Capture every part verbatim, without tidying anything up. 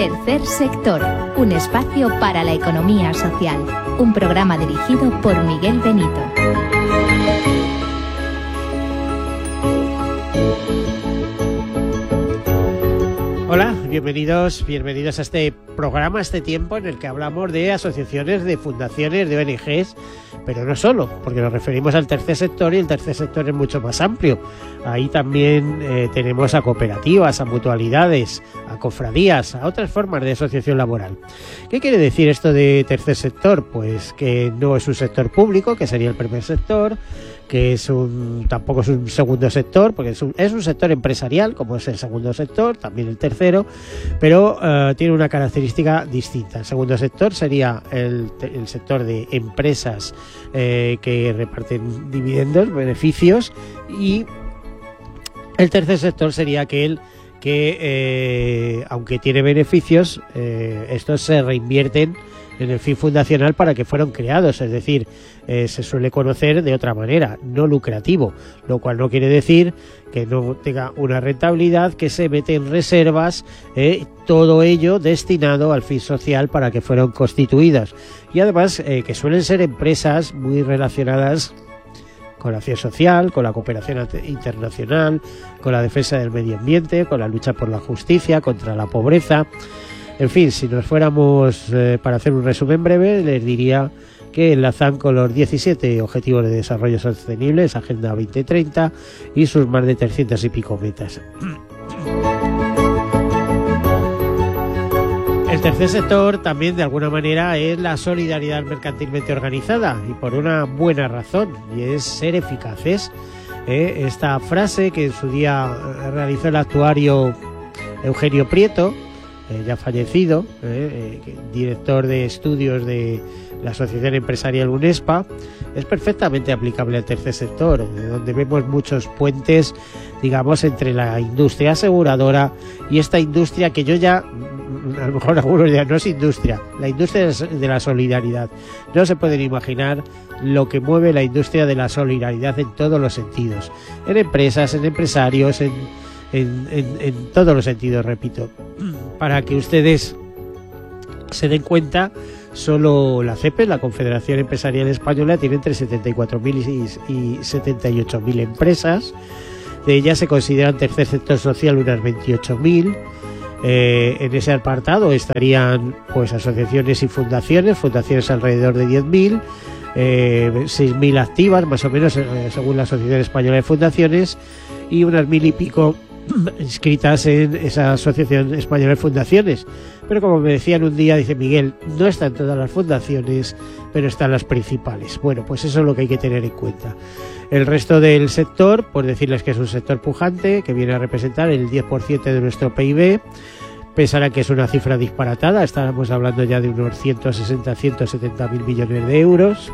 Tercer sector, un espacio para la economía social. Un programa dirigido por Miguel Benito. Hola, bienvenidos, bienvenidos a este programa, a este tiempo en el que hablamos de asociaciones, de fundaciones, de O N Ges, pero no solo, porque nos referimos al tercer sector y el tercer sector es mucho más amplio. Ahí también eh, tenemos a cooperativas, a mutualidades, a cofradías, a otras formas de asociación laboral. ¿Qué quiere decir esto de tercer sector? Pues que no es un sector público, que sería el primer sector, que es un tampoco es un segundo sector, porque es un, es un sector empresarial, como es el segundo sector, también el tercero, pero uh, tiene una característica distinta. El segundo sector sería el, el sector de empresas eh, que reparten dividendos, beneficios, y el tercer sector sería aquel que, eh, aunque tiene beneficios, eh, estos se reinvierten en el fin fundacional para que fueron creados, es decir, eh, se suele conocer de otra manera, no lucrativo, lo cual no quiere decir que no tenga una rentabilidad, que se mete en reservas, eh, todo ello destinado al fin social para que fueron constituidas, y además eh, que suelen ser empresas muy relacionadas con la acción social, con la cooperación internacional, con la defensa del medio ambiente, con la lucha por la justicia, contra la pobreza. En fin, si nos fuéramos, eh, para hacer un resumen breve, les diría que enlazan con los diecisiete Objetivos de Desarrollo Sostenible, esa Agenda veinte treinta, y sus más de trescientas y pico metas. El tercer sector también, de alguna manera, es la solidaridad mercantilmente organizada, y por una buena razón, y es ser eficaces. Eh, esta frase que en su día realizó el actuario Eugenio Prieto, Eh, ya fallecido, eh, eh, director de estudios de la Asociación Empresarial UNESPA, es perfectamente aplicable al tercer sector, eh, donde vemos muchos puentes, digamos, entre la industria aseguradora y esta industria que yo ya, a lo mejor algunos dirán, no es industria, la industria de la solidaridad. No se pueden imaginar lo que mueve la industria de la solidaridad en todos los sentidos, en empresas, en empresarios, en En, en, en todos los sentidos, repito. Para que ustedes se den cuenta, solo la C E P E, la Confederación Empresarial Española, tiene entre setenta y cuatro mil y, y setenta y ocho mil empresas. De ellas se consideran tercer sector social unas veintiocho mil. Eh, en ese apartado estarían pues asociaciones y fundaciones, fundaciones alrededor de diez mil, eh, seis mil activas, más o menos, eh, según la Asociación Española de Fundaciones, y unas mil y pico inscritas en esa Asociación Española de Fundaciones. Pero como me decían un día, dice Miguel, no están todas las fundaciones, pero están las principales. Bueno, pues eso es lo que hay que tener en cuenta. El resto del sector, pues decirles que es un sector pujante, que viene a representar el diez por ciento de nuestro P I B. Pensarán que es una cifra disparatada, estábamos hablando ya de unos ciento sesenta, ciento setenta mil millones de euros.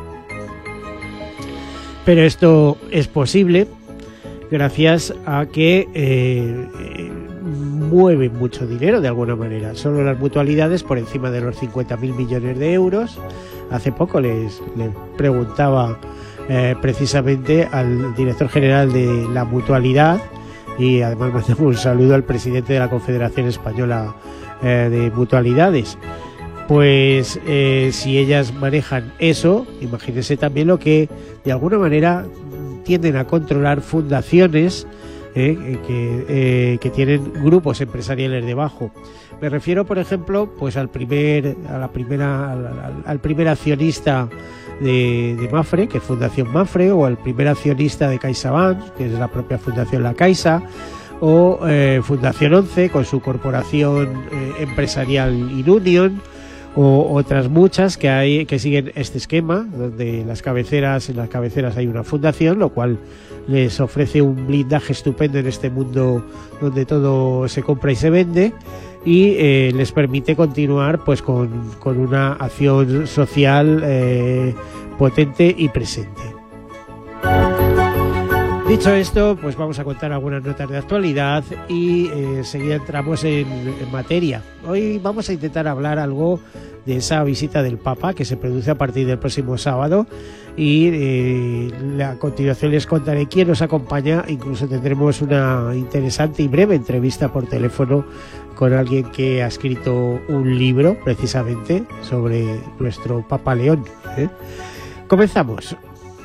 Pero esto es posible gracias a que eh, eh, mueven mucho dinero de alguna manera. Solo las mutualidades por encima de los cincuenta mil millones de euros. Hace poco les, les preguntaba eh, precisamente al director general de la mutualidad, y además mandamos un saludo al presidente de la Confederación Española eh, de Mutualidades. Pues eh, si ellas manejan eso, imagínense también lo que de alguna manera tienden a controlar fundaciones eh, que, eh, que tienen grupos empresariales debajo. Me refiero, por ejemplo, pues al primer, a la primera, al, al, al primer accionista de, de Mapfre, que es Fundación Mapfre, o al primer accionista de CaixaBank, que es la propia Fundación La Caixa, o eh, Fundación once con su corporación eh, empresarial Inunion, o otras muchas que hay que siguen este esquema, donde las cabeceras en las cabeceras hay una fundación, lo cual les ofrece un blindaje estupendo en este mundo donde todo se compra y se vende, y eh, les permite continuar pues con, con una acción social eh, potente y presente. Dicho esto, pues vamos a contar algunas notas de actualidad y eh, enseguida entramos en, en materia. Hoy vamos a intentar hablar algo de esa visita del Papa que se produce a partir del próximo sábado, y eh, a continuación les contaré quién nos acompaña. Incluso tendremos una interesante y breve entrevista por teléfono con alguien que ha escrito un libro precisamente sobre nuestro Papa León, ¿eh? Comenzamos.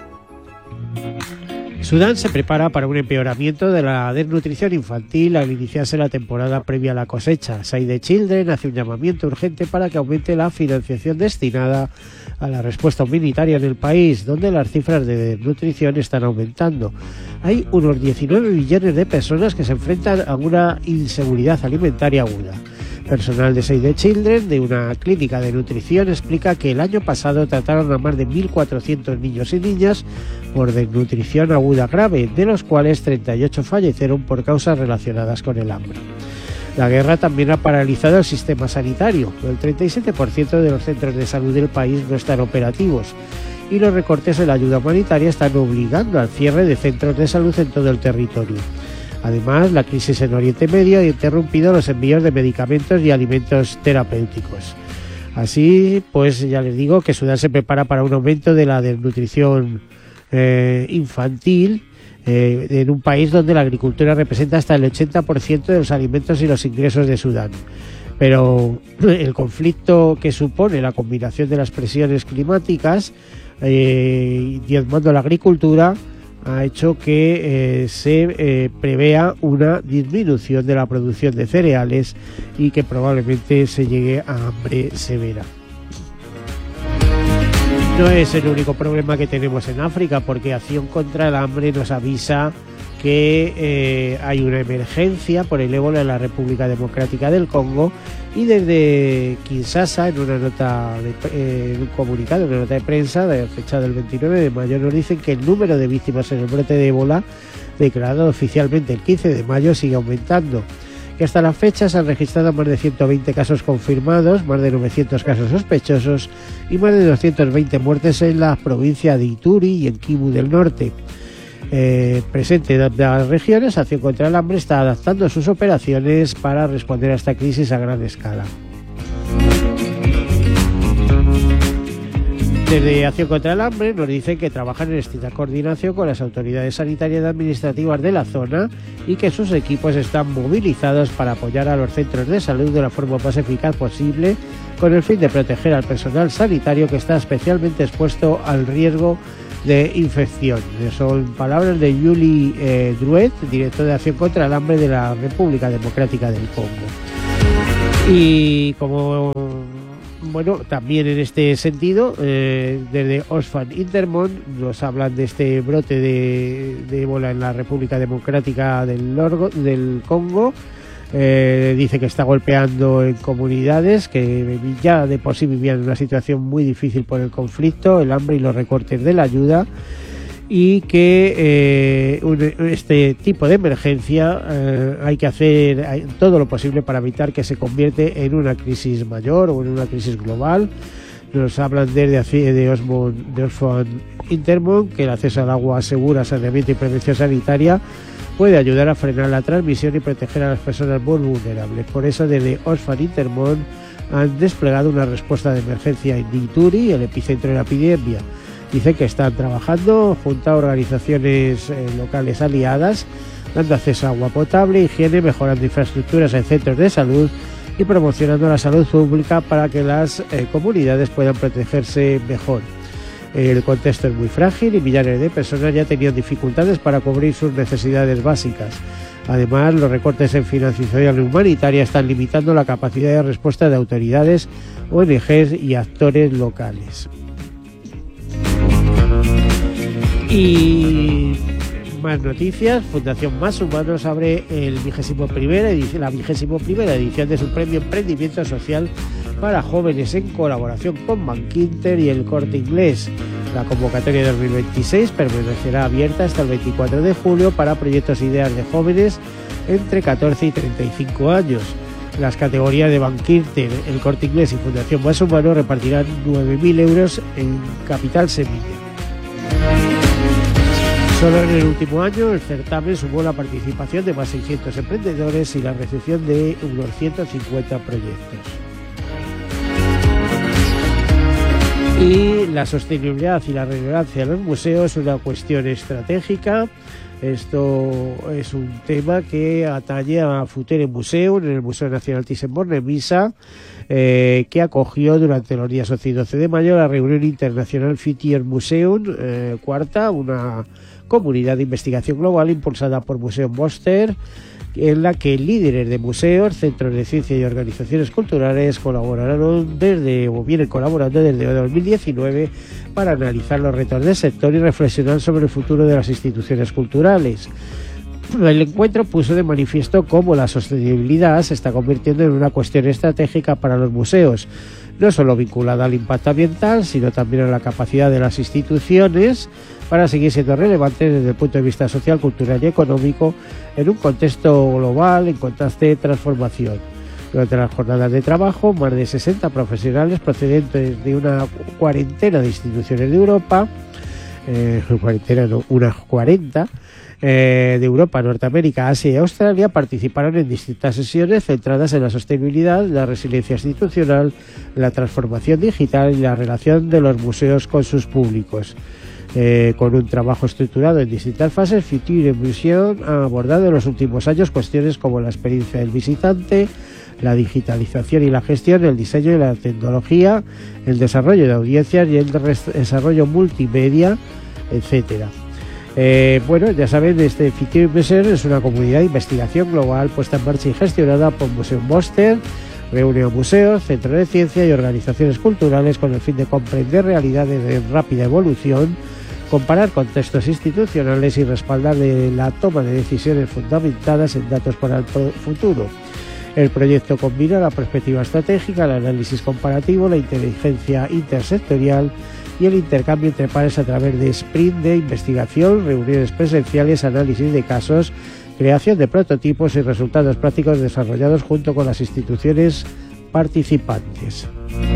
Sudán se prepara para un empeoramiento de la desnutrición infantil al iniciarse la temporada previa a la cosecha. Save the Children hace un llamamiento urgente para que aumente la financiación destinada a la respuesta humanitaria en el país, donde las cifras de desnutrición están aumentando. Hay unos diecinueve millones de personas que se enfrentan a una inseguridad alimentaria aguda. Personal de Save the Children, de una clínica de nutrición, explica que el año pasado trataron a más de mil cuatrocientos niños y niñas por desnutrición aguda grave, de los cuales treinta y ocho fallecieron por causas relacionadas con el hambre. La guerra también ha paralizado el sistema sanitario. El treinta y siete por ciento de los centros de salud del país no están operativos y los recortes en la ayuda humanitaria están obligando al cierre de centros de salud en todo el territorio. Además, la crisis en Oriente Medio ha interrumpido los envíos de medicamentos y alimentos terapéuticos. Así, pues ya les digo que Sudán se prepara para un aumento de la desnutrición eh, infantil eh, en un país donde la agricultura representa hasta el ochenta por ciento de los alimentos y los ingresos de Sudán. Pero el conflicto que supone la combinación de las presiones climáticas eh, diezmando la agricultura ha hecho que eh, se eh, prevea una disminución de la producción de cereales y que probablemente se llegue a hambre severa. No es el único problema que tenemos en África, porque Acción contra el Hambre nos avisa que eh, hay una emergencia por el ébola en la República Democrática del Congo, y desde Kinshasa, en una nota de, eh, en un comunicado, en una nota de prensa de fecha del veintinueve de mayo, nos dicen que el número de víctimas en el brote de ébola declarado oficialmente el quince de mayo sigue aumentando, que hasta la fecha se han registrado más de ciento veinte casos confirmados, más de novecientos casos sospechosos y más de doscientas veinte muertes en la provincia de Ituri y en Kivu del Norte. Eh, presente en las regiones, Acción contra el Hambre está adaptando sus operaciones para responder a esta crisis a gran escala. Desde Acción contra el Hambre nos dicen que trabajan en estricta coordinación con las autoridades sanitarias y administrativas de la zona y que sus equipos están movilizados para apoyar a los centros de salud de la forma más eficaz posible, con el fin de proteger al personal sanitario que está especialmente expuesto al riesgo de infección. Son palabras de Julie eh, Druet, director de Acción contra el Hambre de la República Democrática del Congo. Y como, bueno, también en este sentido, eh, desde Oxfam Intermón nos hablan de este brote de, de ébola en la República Democrática del, Lorgo, del Congo. Eh, dice que está golpeando en comunidades que ya de por sí vivían en una situación muy difícil por el conflicto, el hambre y los recortes de la ayuda, y que eh, un, este tipo de emergencia eh, hay que hacer hay, todo lo posible para evitar que se convierte en una crisis mayor o en una crisis global. Nos hablan desde de Oxfam de Oxfam Intermón que el acceso al agua segura, saneamiento y prevención sanitaria puede ayudar a frenar la transmisión y proteger a las personas más vulnerables. Por eso, desde Oxfam Intermón han desplegado una respuesta de emergencia en Ituri, el epicentro de la epidemia. Dicen que están trabajando junto a organizaciones eh, locales aliadas, dando acceso a agua potable, higiene, mejorando infraestructuras en centros de salud y promocionando la salud pública para que las eh, comunidades puedan protegerse mejor. El contexto es muy frágil y millares de personas ya tenían dificultades para cubrir sus necesidades básicas. Además, los recortes en financiación humanitaria están limitando la capacidad de respuesta de autoridades, O N Ges y actores locales. Y más noticias. Fundación Más Humanos abre el vigésimo primera edición, la vigésimo primera edición de su premio Emprendimiento Social para jóvenes en colaboración con Bankinter y el Corte Inglés. La convocatoria de dos mil veintiséis permanecerá abierta hasta el veinticuatro de julio para proyectos e ideas de jóvenes entre catorce y treinta y cinco años. Las categorías de Bankinter, el Corte Inglés y Fundación Más Humanos repartirán nueve mil euros en capital semilla. Solo en el último año el certamen sumó la participación de más de seiscientos emprendedores y la recepción de unos ciento cincuenta proyectos. Y la sostenibilidad y la relevancia de los museos es una cuestión estratégica. Esto es un tema que atañe a Future Museum, en el Museo Nacional Thyssen-Bornemisza, eh, que acogió durante los días once y doce de mayo la reunión internacional Future Museum, eh, cuarta, una comunidad de investigación global impulsada por Museum Boster, en la que líderes de museos, centros de ciencia y organizaciones culturales colaboraron desde, o vienen colaborando desde dos mil diecinueve para analizar los retos del sector y reflexionar sobre el futuro de las instituciones culturales. El encuentro puso de manifiesto cómo la sostenibilidad se está convirtiendo en una cuestión estratégica para los museos, no solo vinculada al impacto ambiental, sino también a la capacidad de las instituciones para seguir siendo relevantes desde el punto de vista social, cultural y económico en un contexto global en constante transformación. Durante las jornadas de trabajo, más de sesenta profesionales procedentes de una cuarentena de instituciones de Europa, eh, cuarentena no, unas cuarenta, eh, de Europa, Norteamérica, Asia y Australia participaron en distintas sesiones centradas en la sostenibilidad, la resiliencia institucional, la transformación digital y la relación de los museos con sus públicos. Eh, con un trabajo estructurado en distintas fases, Future Museum ha abordado en los últimos años cuestiones como la experiencia del visitante, la digitalización y la gestión, el diseño y la tecnología, el desarrollo de audiencias y el desarrollo multimedia, etcétera. Eh, bueno, ya saben, este Future Museum es una comunidad de investigación global puesta en marcha y gestionada por Museum Boster, reúne a museos, centros de ciencia y organizaciones culturales con el fin de comprender realidades en rápida evolución, comparar contextos institucionales y respaldar de la toma de decisiones fundamentadas en datos para el futuro. El proyecto combina la perspectiva estratégica, el análisis comparativo, la inteligencia intersectorial y el intercambio entre pares a través de sprint de investigación, reuniones presenciales, análisis de casos, creación de prototipos y resultados prácticos desarrollados junto con las instituciones participantes.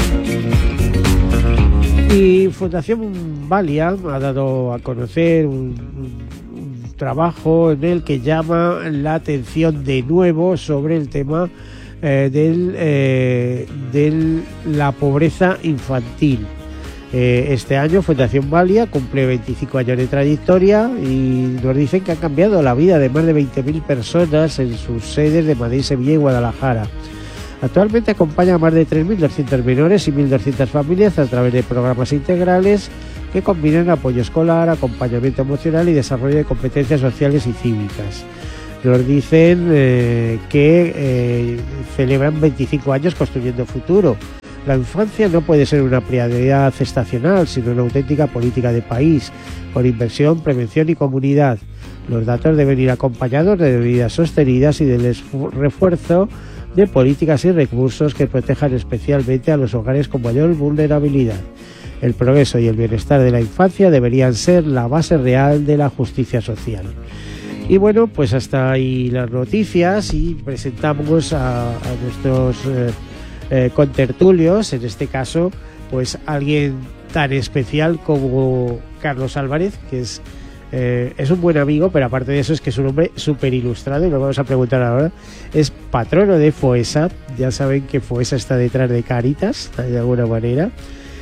Y Fundación Valia ha dado a conocer un, un, un trabajo en el que llama la atención de nuevo sobre el tema eh, del, eh, de la pobreza infantil. Eh, este año Fundación Valia cumple veinticinco años de trayectoria y nos dicen que ha cambiado la vida de más de veinte mil personas en sus sedes de Madrid, Sevilla y Guadalajara. Actualmente acompaña a más de tres mil doscientos menores y mil doscientas familias a través de programas integrales que combinan apoyo escolar, acompañamiento emocional y desarrollo de competencias sociales y cívicas. Nos dicen eh, que eh, celebran veinticinco años construyendo futuro. La infancia no puede ser una prioridad estacional, sino una auténtica política de país, con inversión, prevención y comunidad. Los datos deben ir acompañados de medidas sostenidas y del refuerzo de políticas y recursos que protejan especialmente a los hogares con mayor vulnerabilidad. El progreso y el bienestar de la infancia deberían ser la base real de la justicia social. Y bueno, pues hasta ahí las noticias y presentamos a, a nuestros eh, eh, contertulios, en este caso, pues alguien tan especial como Carlos Álvarez, que es Eh, es un buen amigo, pero aparte de eso es que es un hombre súper ilustrado y lo vamos a preguntar ahora. Es patrono de FOESA, ya saben que FOESA está detrás de Cáritas, de alguna manera,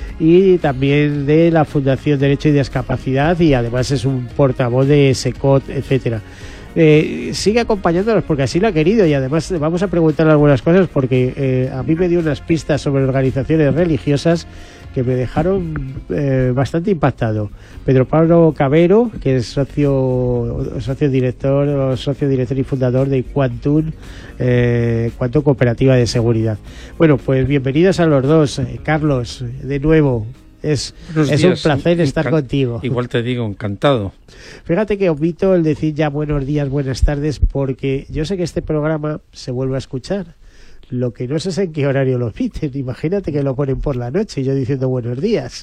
y también de la Fundación Derecho y Discapacidad, y además es un portavoz de SECOT, etcétera. Eh, sigue acompañándonos porque así lo ha querido, y además vamos a preguntarle algunas cosas porque eh, a mí me dio unas pistas sobre organizaciones religiosas que me dejaron eh, bastante impactado. Pedro Pablo Cabero, que es socio socio director o socio director y fundador de Quantum, eh, Quantum Cooperativa de Seguridad. Bueno, pues bienvenidos a los dos. Eh, Carlos, de nuevo, es, es un placer estar Encan- contigo. Igual te digo, encantado. Fíjate que omito el decir ya buenos días, buenas tardes, porque yo sé que este programa se vuelve a escuchar. Lo que no sé es en qué horario lo emiten. Imagínate que lo ponen por la noche y yo diciendo buenos días.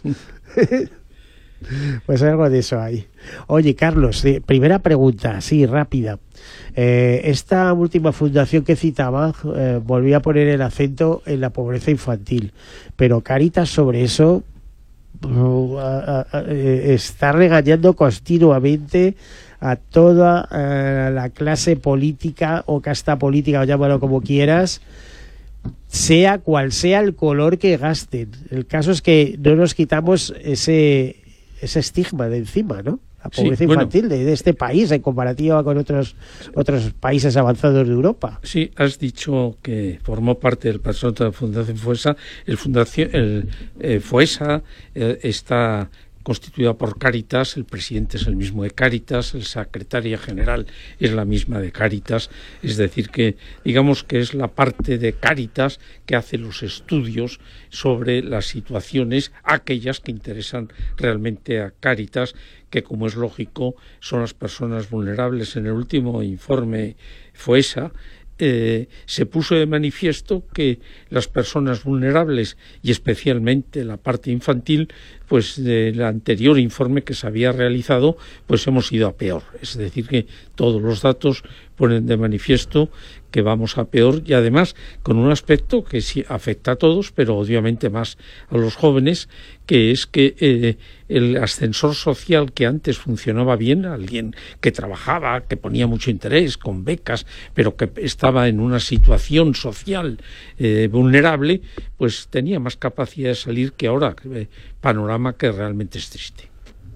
Pues algo de eso hay. Oye, Carlos, eh, primera pregunta, sí, rápida. Eh, esta última fundación que citaba eh, volvía a poner el acento en la pobreza infantil, pero Cáritas sobre eso uh, uh, uh, uh, está regañando continuamente a toda uh, la clase política o casta política, o llámalo como quieras, sea cual sea el color que gasten. El caso es que no nos quitamos ese ese estigma de encima, ¿no? la pobreza sí, infantil bueno, de, de este país en comparativa con otros otros países avanzados de Europa. Sí, has dicho que formó parte del personal de la Fundación FOESA. El Fundación el eh, FOESA eh, está constituida por Cáritas, el presidente es el mismo de Cáritas, el secretaria general es la misma de Cáritas, es decir que digamos que es la parte de Cáritas que hace los estudios sobre las situaciones, aquellas que interesan realmente a Cáritas, que como es lógico son las personas vulnerables. En el último informe FOESA Eh, se puso de manifiesto que las personas vulnerables y especialmente la parte infantil, pues del anterior informe que se había realizado, pues hemos ido a peor. Es decir que todos los datos ponen de manifiesto que vamos a peor y además con un aspecto que sí afecta a todos, pero obviamente más a los jóvenes, que es que eh, el ascensor social que antes funcionaba bien, alguien que trabajaba, que ponía mucho interés, con becas, pero que estaba en una situación social eh, vulnerable, pues tenía más capacidad de salir que ahora, eh, panorama que realmente es triste.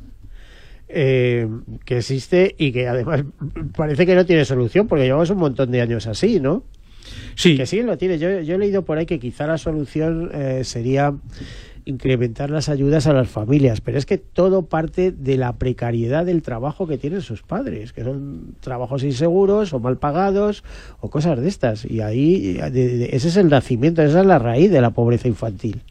Eh, que existe y que además parece que no tiene solución, porque llevamos un montón de años así, ¿no? Sí. Que sí lo tiene. Yo, yo he leído por ahí que quizá la solución eh, sería incrementar las ayudas a las familias, pero es que todo parte de la precariedad del trabajo que tienen sus padres, que son trabajos inseguros o mal pagados o cosas de estas, y ahí de, de, ese es el nacimiento, esa es la raíz de la pobreza infantil.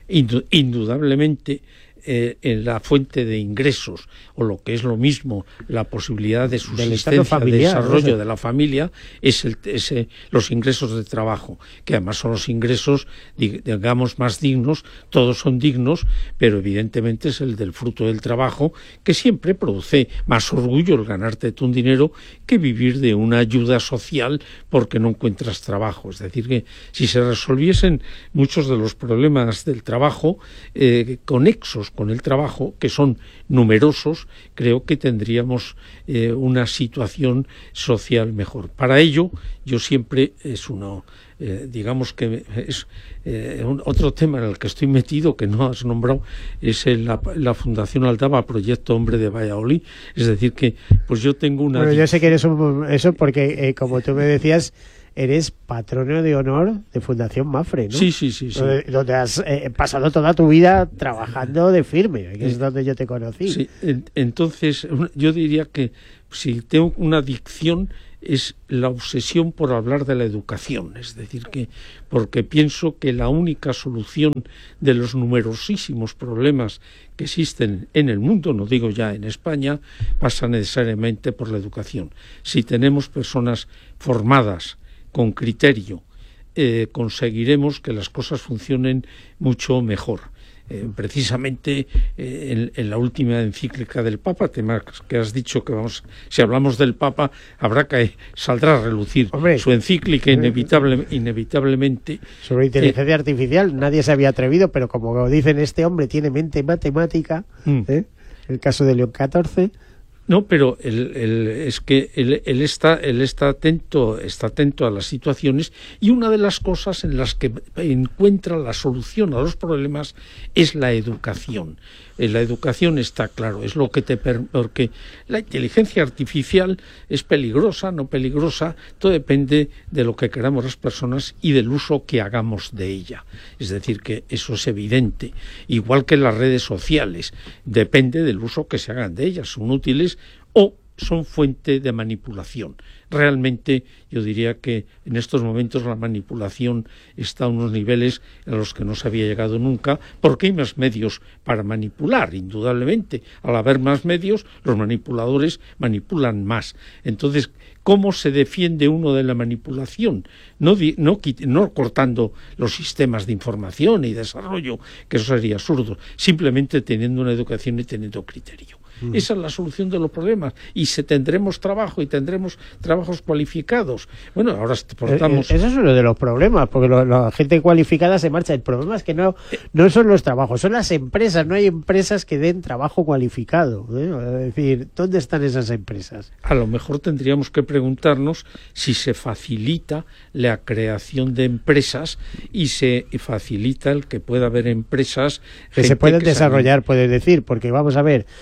Indudablemente eh, en la fuente de ingresos, o lo que es lo mismo, la posibilidad de subsistencia, familiar, de desarrollo ¿no? de la familia, es, el, es eh, los ingresos de trabajo, que además son los ingresos, digamos, más dignos. Todos son dignos, pero evidentemente es el del fruto del trabajo, que siempre produce más orgullo el ganarte tú un dinero que vivir de una ayuda social porque no encuentras trabajo. Es decir, que si se resolviesen muchos de los problemas del trabajo eh, conexos con el trabajo, que son numerosos, creo que tendríamos eh, una situación social mejor. Para ello, yo siempre es uno, eh, digamos que es eh, un, otro tema en el que estoy metido, que no has nombrado, es el, la, la Fundación Aldaba, Proyecto Hombre de Valladolid. Es decir que, pues yo tengo una... Bueno, yo sé que eres un, eso porque, eh, como tú me decías, eres patrono de honor de Fundación Mafre, ¿no? Sí, sí, sí. sí. Donde, donde has eh, pasado toda tu vida trabajando de firme, que es donde yo te conocí. Sí, entonces yo diría que si tengo una adicción es la obsesión por hablar de la educación, es decir, que porque pienso que la única solución de los numerosísimos problemas que existen en el mundo, no digo ya en España, pasa necesariamente por la educación. Si tenemos personas formadas, con criterio, eh, conseguiremos que las cosas funcionen mucho mejor. Eh, precisamente eh, en, en la última encíclica del Papa, tema que has dicho que vamos, si hablamos del Papa, habrá que saldrá a relucir Hombre, su encíclica inevitable, inevitablemente. Sobre inteligencia eh, artificial nadie se había atrevido, pero como dicen, este hombre tiene mente matemática, mm. ¿eh? El caso de León catorce. No, pero él, él, es que él, él está, él está atento, está atento a las situaciones, y una de las cosas en las que encuentra la solución a los problemas es la educación. Eh, la educación está claro, es lo que te per, porque la inteligencia artificial es peligrosa, no peligrosa, todo depende de lo que queramos las personas y del uso que hagamos de ella. Es decir, que eso es evidente. Igual que las redes sociales, depende del uso que se hagan de ellas, son útiles o son fuente de manipulación. Realmente yo diría que en estos momentos la manipulación está a unos niveles a los que no se había llegado nunca, porque hay más medios para manipular, indudablemente. Al haber más medios, los manipuladores manipulan más. Entonces, ¿cómo se defiende uno de la manipulación? No, no, no cortando los sistemas de información y desarrollo, que eso sería absurdo, simplemente teniendo una educación y teniendo criterio. Mm. Esa es la solución de los problemas, y se tendremos trabajo y tendremos trabajos cualificados. Bueno, ahora portamos... Eso es uno de los problemas, porque lo, la gente cualificada se marcha. El problema es que no, no son los trabajos, son las empresas. No hay empresas que den trabajo cualificado, ¿eh? Es decir, ¿dónde están esas empresas? A lo mejor tendríamos que preguntarnos si se facilita la creación de empresas y se facilita el que pueda haber empresas que se pueden que desarrollar, saben... puedes decir, porque vamos a ver, un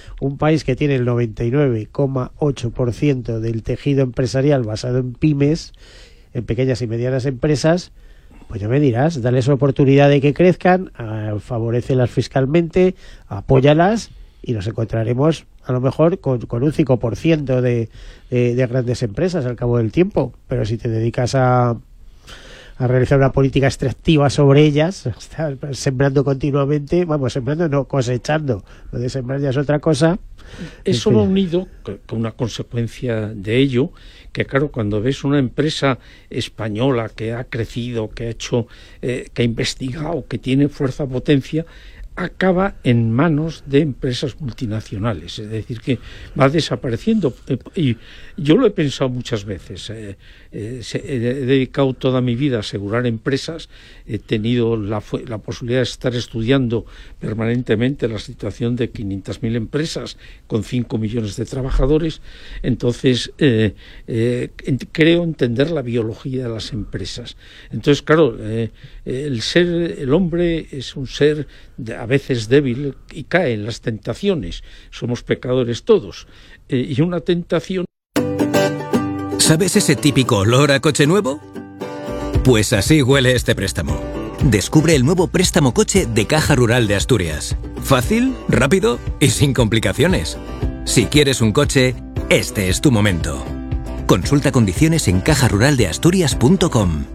país que tiene el noventa y nueve coma ocho por ciento del tejido empresarial basado en pymes, en pequeñas y medianas empresas, pues ya me dirás, dales oportunidad de que crezcan, uh, favorécelas fiscalmente, apóyalas y nos encontraremos a lo mejor con, con un cinco por ciento de, de, de grandes empresas al cabo del tiempo. Pero si te dedicas a, a realizar una política extractiva sobre ellas, estás sembrando continuamente, vamos, sembrando no, cosechando, lo de sembrar ya es otra cosa. Eso va unido con una consecuencia de ello, que claro, cuando ves una empresa española que ha crecido, que ha hecho, eh, que ha investigado, que tiene fuerza, potencia, acaba en manos de empresas multinacionales, es decir, que va desapareciendo. Y yo lo he pensado muchas veces. Eh, eh, he dedicado toda mi vida a asegurar empresas, he tenido la, la posibilidad de estar estudiando permanentemente la situación de quinientas mil empresas con cinco millones de trabajadores. Entonces, eh, eh, creo entender la biología de las empresas. Entonces, claro, eh, el ser, el hombre es un ser de, a veces débil y cae en las tentaciones. Somos pecadores todos. Eh, y una tentación... ¿Sabes ese típico olor a coche nuevo? Pues así huele este préstamo. Descubre el nuevo préstamo coche de Caja Rural de Asturias. Fácil, rápido y sin complicaciones. Si quieres un coche, este es tu momento. Consulta condiciones en caja rural de asturias punto com.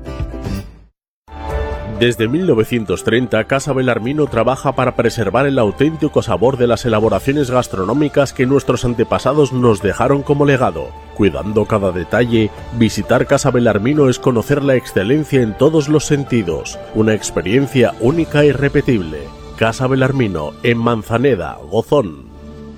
Desde mil novecientos treinta, Casa Belarmino trabaja para preservar el auténtico sabor de las elaboraciones gastronómicas que nuestros antepasados nos dejaron como legado. Cuidando cada detalle, visitar Casa Belarmino es conocer la excelencia en todos los sentidos. Una experiencia única e irrepetible. Casa Belarmino, en Manzaneda, Gozón.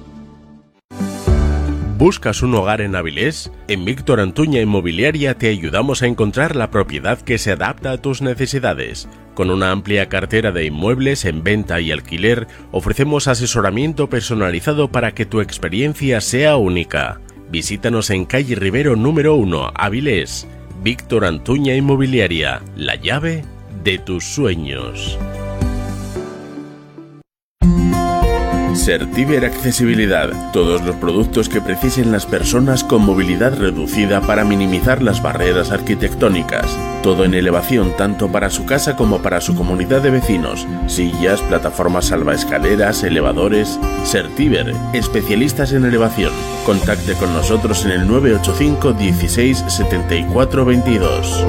¿Buscas un hogar en Avilés? En Víctor Antuña Inmobiliaria te ayudamos a encontrar la propiedad que se adapta a tus necesidades. Con una amplia cartera de inmuebles en venta y alquiler, ofrecemos asesoramiento personalizado para que tu experiencia sea única. Visítanos en calle Rivero número uno, Avilés. Víctor Antuña Inmobiliaria, la llave de tus sueños. Certiver Accesibilidad. Todos los productos que precisen las personas con movilidad reducida para minimizar las barreras arquitectónicas. Todo en elevación tanto para su casa como para su comunidad de vecinos. Sillas, plataformas salvaescaleras, elevadores. Certiver, especialistas en elevación. Contacte con nosotros en el nueve ocho cinco dieciséis setenta y cuatro veintidós.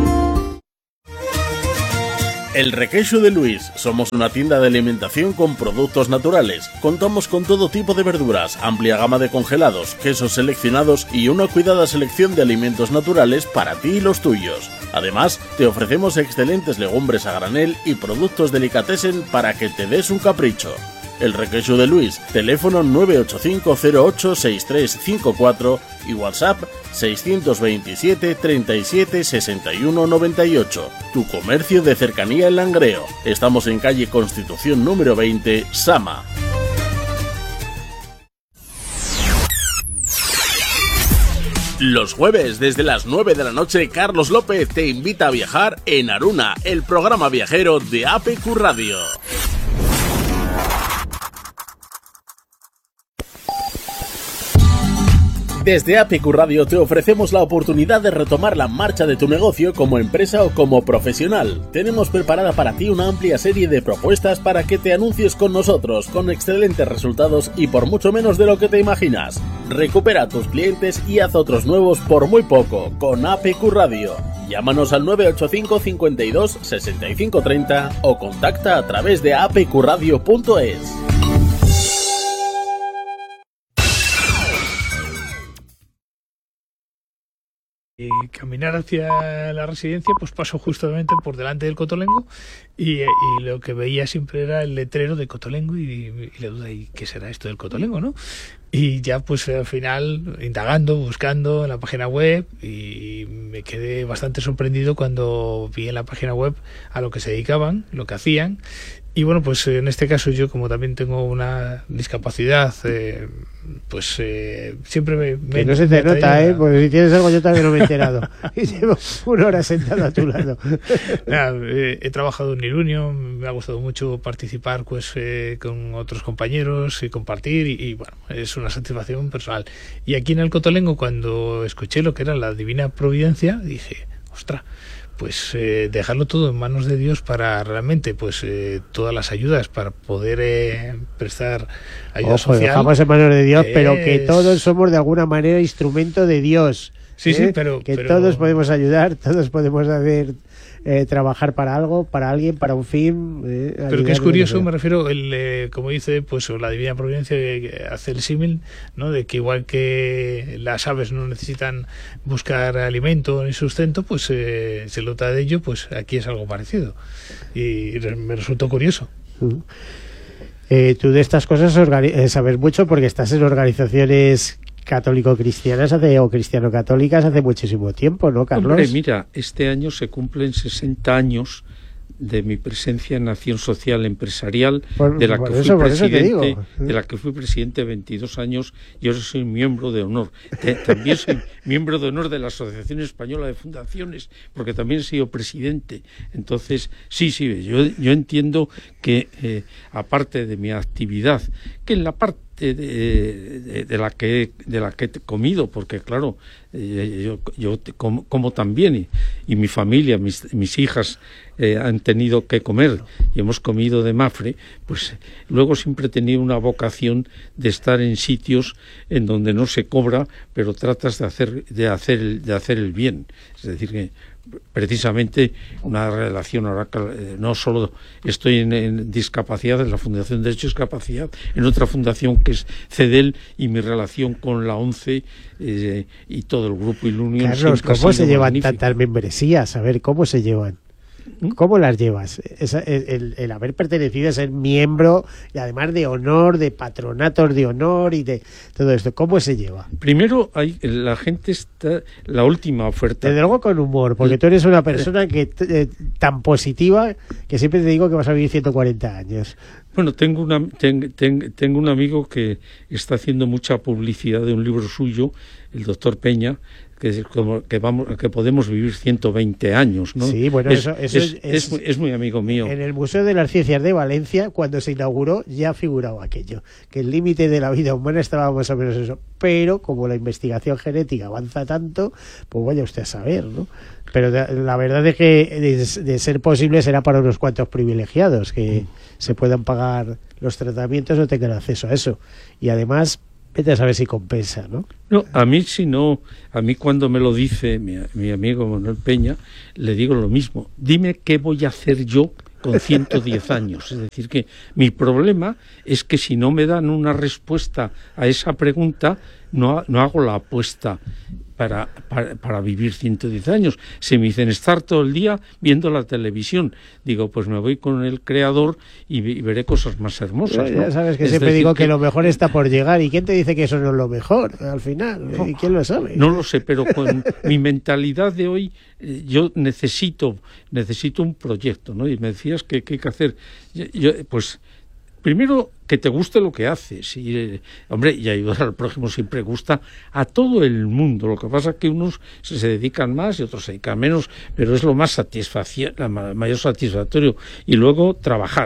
El Requeixo de Luis. Somos una tienda de alimentación con productos naturales. Contamos con todo tipo de verduras, amplia gama de congelados, quesos seleccionados y una cuidada selección de alimentos naturales para ti y los tuyos. Además, te ofrecemos excelentes legumbres a granel y productos delicatessen para que te des un capricho. El Requeixo de Luis, teléfono nueve ocho cinco cero ocho seis tres cinco cuatro y WhatsApp seiscientos veintisiete treinta y siete sesenta y uno noventa y ocho. Tu comercio de cercanía en Langreo. Estamos en calle Constitución número veinte, Sama. Los jueves, desde las nueve de la noche, Carlos López te invita a viajar en Aruna, el programa viajero de A P Q Radio. Desde A P Q Radio te ofrecemos la oportunidad de retomar la marcha de tu negocio como empresa o como profesional. Tenemos preparada para ti una amplia serie de propuestas para que te anuncies con nosotros, con excelentes resultados y por mucho menos de lo que te imaginas. Recupera a tus clientes y haz otros nuevos por muy poco, con A P Q Radio. Llámanos al nueve ocho cinco cincuenta y dos sesenta y cinco treinta o contacta a través de a p q radio punto es. Y caminar hacia la residencia, pues paso justamente por delante del Cotolengo y, y lo que veía siempre era el letrero de Cotolengo y, y la duda, ¿y qué será esto del Cotolengo, no? Y ya pues al final indagando, buscando en la página web, y me quedé bastante sorprendido cuando vi en la página web a lo que se dedicaban, lo que hacían, Y bueno, pues en este caso yo, como también tengo una discapacidad, eh, pues eh, siempre me... me que no se te me nota, traía... ¿eh? Porque si tienes algo yo también no me he enterado. Y llevo una hora sentado a tu lado. Nada, eh, he trabajado en Irunio, me ha gustado mucho participar pues eh, con otros compañeros y compartir, y, y bueno, es una satisfacción personal. Y aquí en el Cotolengo, cuando escuché lo que era la Divina Providencia, dije, ostras, pues eh, dejarlo todo en manos de Dios para realmente pues eh, todas las ayudas para poder eh, prestar ayuda Ojo, social. dejamos en manos de Dios, es... pero que todos somos de alguna manera instrumento de Dios. Sí, ¿eh? sí, pero... Que pero... todos podemos ayudar, todos podemos hacer... Eh, trabajar para algo, para alguien, para un fin. Eh, Pero que es curioso, me refiero, el, eh, como dice, pues la Divina Providencia eh, hace el símil, ¿no? De que igual que las aves no necesitan buscar alimento ni sustento, pues eh, se nota de ello, pues aquí es algo parecido. Y me resultó curioso. Uh-huh. Eh, tú de estas cosas organi- sabes mucho porque estás en organizaciones católico-cristianas hace, o cristiano-católicas hace muchísimo tiempo, ¿no, Carlos? Hombre, mira, este año se cumplen sesenta años de mi presencia en Acción Social Empresarial, por, de la por que eso, fui presidente, de de la que fui presidente veintidós años, y ahora soy miembro de honor. Eh, también soy miembro de honor de la Asociación Española de Fundaciones, porque también he sido presidente. Entonces, sí, sí, yo, yo entiendo que eh, aparte de mi actividad, que en la parte De, de, de la que de la que he comido, porque claro, eh, yo, yo como, como también y, y mi familia, mis, mis hijas eh, han tenido que comer y hemos comido de Mafre, pues luego siempre he tenido una vocación de estar en sitios en donde no se cobra, pero tratas de hacer de hacer el, de hacer el bien. Es decir, que precisamente una relación ahora, no solo estoy en, en discapacidad, en la Fundación de Derecho y Discapacidad, en otra fundación que es CEDEL, y mi relación con la ONCE eh, y todo el grupo Ilunion. Carlos, ¿cómo se llevan magnífico. tantas membresías? A ver, ¿cómo se llevan? ¿Cómo las llevas? Esa, el, el haber pertenecido a ser miembro, y además de honor, de patronatos de honor y de todo esto, ¿cómo se lleva? Primero, hay, la gente está, la última oferta. Desde luego con humor, porque tú eres una persona que eh, tan positiva que siempre te digo que vas a vivir ciento cuarenta años. Bueno, tengo, una, ten, ten, tengo un amigo que está haciendo mucha publicidad de un libro suyo, el doctor Peña, que, como, que, vamos, que podemos vivir ciento veinte años, ¿no? Sí, bueno, es, eso, eso es, es, es, es, muy, es muy amigo mío. En el Museo de las Ciencias de Valencia, cuando se inauguró, ya figuraba aquello, que el límite de la vida humana estaba más o menos eso. Pero como la investigación genética avanza tanto, pues vaya usted a saber, ¿no? Pero la verdad es que de, de ser posible será para unos cuantos privilegiados que se puedan pagar los tratamientos o tengan acceso a eso. Y además, vete a saber si compensa, ¿no? No, a mí si no, a mí cuando me lo dice mi, mi amigo Manuel Peña, le digo lo mismo. Dime qué voy a hacer yo con ciento diez años. Es decir, que mi problema es que si no me dan una respuesta a esa pregunta, no, no hago la apuesta para, para, para vivir ciento diez años. Si me dicen estar todo el día viendo la televisión, digo, pues me voy con el creador y, y veré cosas más hermosas, ¿no? Ya sabes que es siempre decir, digo que, que lo mejor está por llegar. ¿Y quién te dice que eso no es lo mejor al final? No, ¿Y quién lo sabe? No lo sé, pero con mi mentalidad de hoy, eh, yo necesito necesito un proyecto, ¿no? Y me decías que qué hay que hacer. Yo, yo, pues primero, que te guste lo que haces. Y, eh, hombre, y ayudar al prójimo siempre gusta a todo el mundo. Lo que pasa es que unos se, se dedican más y otros se dedican menos, pero es lo más satisfactorio, la mayor satisfactorio. Y luego trabajar.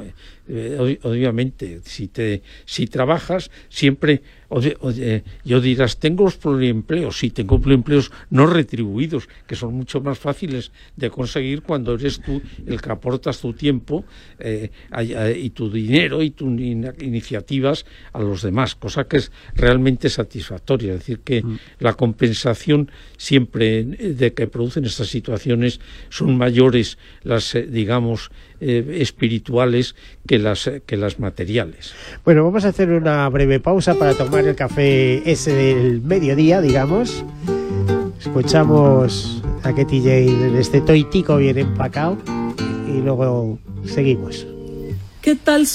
Eh, obviamente, si te si trabajas, siempre oye, oye, yo dirás, tengo los pluriempleos, sí, tengo pluriempleos no retribuidos, que son mucho más fáciles de conseguir cuando eres tú el que aportas tu tiempo eh, y tu dinero y tus in iniciativas a los demás, cosa que es realmente satisfactoria. Es decir, que mm. la compensación siempre de que producen estas situaciones son mayores las, eh, digamos, eh, espirituales que las, que las materiales. Bueno, vamos a hacer una breve pausa para tomar el café ese del mediodía, digamos. Escuchamos a Katy Jane en este toitico bien empacado y luego seguimos. ¿Qué tal?